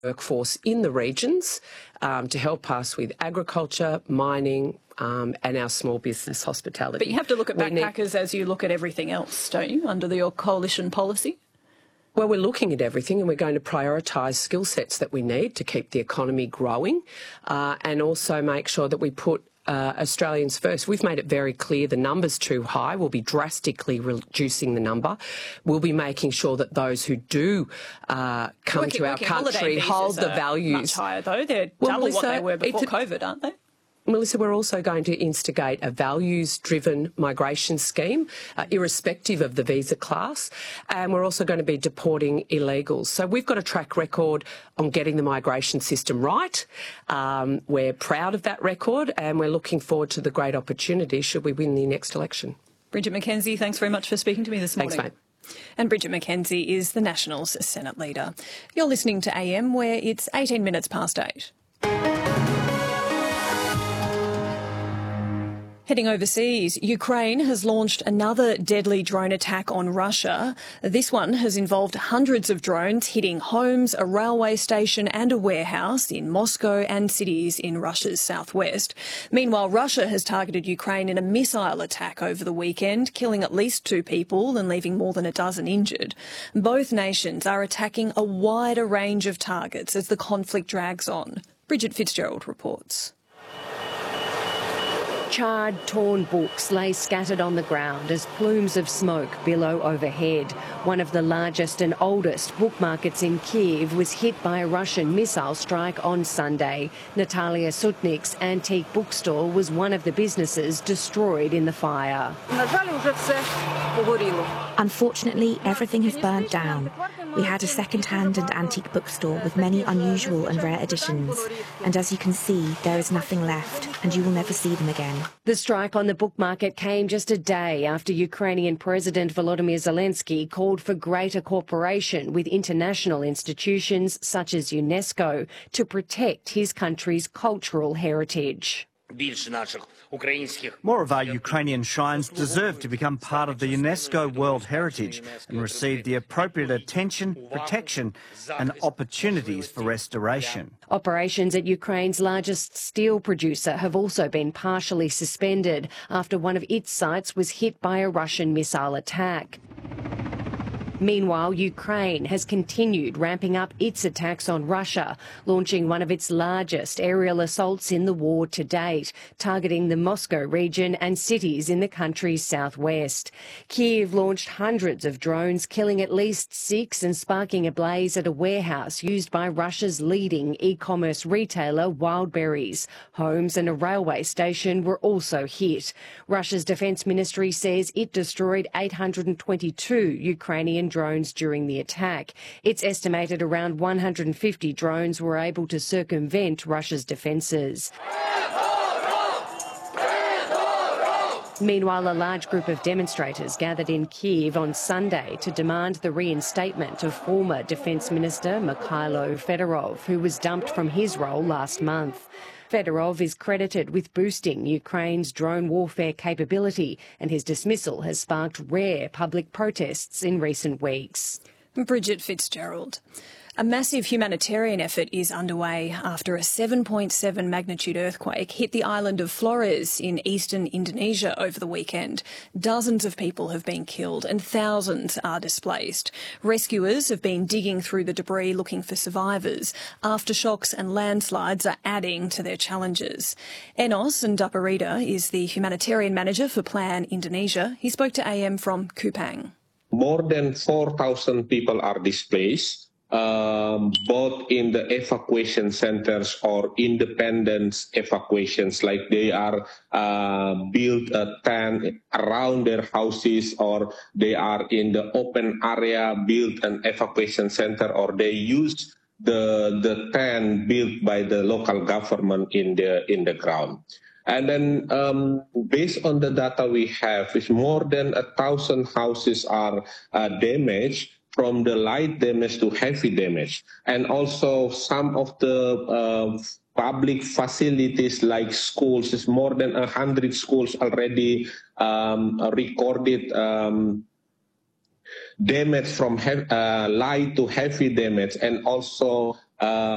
workforce in the regions to help us with agriculture, mining and our small business hospitality. But you have to look at backpackers as you look at everything else, don't you, under your coalition policy? Well, we're looking at everything and we're going to prioritise skill sets that we need to keep the economy growing and also make sure that we put Australians first. We've made it very clear the number's too high. We'll be drastically reducing the number. We'll be making sure that those who do come to our country hold the values. Much higher though. They're double what they were before COVID, aren't they? Melissa, we're also going to instigate a values-driven migration scheme, irrespective of the visa class, and we're also going to be deporting illegals. So we've got a track record on getting the migration system right. We're proud of that record, and we're looking forward to the great opportunity should we win the next election. Bridget McKenzie, thanks very much for speaking to me this morning. Thanks, mate. And Bridget McKenzie is the Nationals Senate leader. You're listening to AM, where it's 18 minutes past 8. Heading overseas, Ukraine has launched another deadly drone attack on Russia. This one has involved hundreds of drones hitting homes, a railway station and a warehouse in Moscow and cities in Russia's southwest. Meanwhile, Russia has targeted Ukraine in a missile attack over the weekend, killing at least 2 people and leaving more than a dozen injured. Both nations are attacking a wider range of targets as the conflict drags on. Bridget Fitzgerald reports. Charred, torn books lay scattered on the ground as plumes of smoke billow overhead. One of the largest and oldest book markets in Kyiv was hit by a Russian missile strike on Sunday. Natalia Sutnik's antique bookstore was one of the businesses destroyed in the fire. Unfortunately, everything has burnt down. We had a second-hand and antique bookstore with many unusual and rare editions. And as you can see, there is nothing left, and you will never see them again. The strike on the book market came just a day after Ukrainian President Volodymyr Zelensky called for greater cooperation with international institutions such as UNESCO to protect his country's cultural heritage. More of our Ukrainian shrines deserve to become part of the UNESCO World Heritage and receive the appropriate attention, protection and opportunities for restoration. Operations at Ukraine's largest steel producer have also been partially suspended after one of its sites was hit by a Russian missile attack. Meanwhile, Ukraine has continued ramping up its attacks on Russia, launching one of its largest aerial assaults in the war to date, targeting the Moscow region and cities in the country's southwest. Kyiv launched hundreds of drones, killing at least 6 and sparking a blaze at a warehouse used by Russia's leading e-commerce retailer, Wildberries. Homes and a railway station were also hit. Russia's defence ministry says it destroyed 822 Ukrainian drones during the attack. It's estimated around 150 drones were able to circumvent Russia's defences. Meanwhile, a large group of demonstrators gathered in Kyiv on Sunday to demand the reinstatement of former Defence Minister Mikhailo Fedorov, who was dumped from his role last month. Fedorov is credited with boosting Ukraine's drone warfare capability, and his dismissal has sparked rare public protests in recent weeks. Bridget Fitzgerald. A massive humanitarian effort is underway after a 7.7 magnitude earthquake hit the island of Flores in eastern Indonesia over the weekend. Dozens of people have been killed and thousands are displaced. Rescuers have been digging through the debris looking for survivors. Aftershocks and landslides are adding to their challenges. Enos Ndaparita is the humanitarian manager for Plan Indonesia. He spoke to AM from Kupang. More than 4,000 people are displaced. Both in the evacuation centers or independent evacuations, like they are built a tent around their houses, or they are in the open area, built an evacuation center, or they use the tent built by the local government in the ground. And then based on the data we have, is more than 1,000 houses are damaged, from the light damage to heavy damage. And also some of the public facilities like schools, is more than 100 schools already recorded damage from light to heavy damage, and also